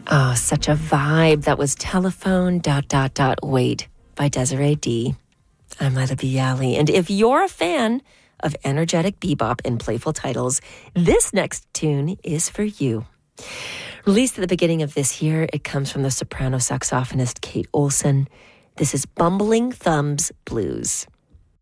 Oh, such a vibe. That was Telephone... Wait by Desiree D. I'm Lila Bialy. And if you're a fan of energetic bebop and playful titles, this next tune is for you. Released at the beginning of this year, it comes from the soprano saxophonist Kate Olson. This is Bumbling Thumbs Blues.